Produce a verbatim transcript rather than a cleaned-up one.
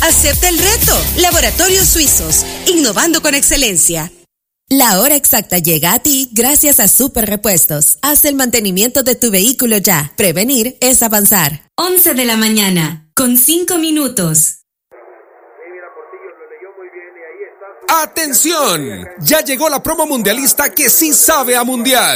Acepta el reto. Laboratorios Suizos, innovando con excelencia. La hora exacta llega a ti gracias a Super Repuestos. Haz el mantenimiento de tu vehículo ya. Prevenir es avanzar. once de la mañana, con cinco minutos. ¡Atención! Ya llegó la promo mundialista que sí sabe a mundial.